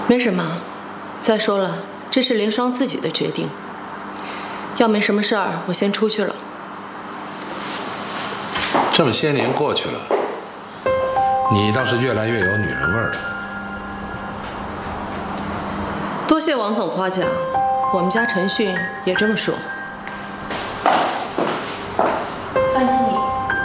没什么。再说了，这是林双自己的决定。要没什么事儿，我先出去了。 这么些年过去了，你倒是越来越有女人味儿了。 多谢王总夸奖，我们家陈迅也这么说。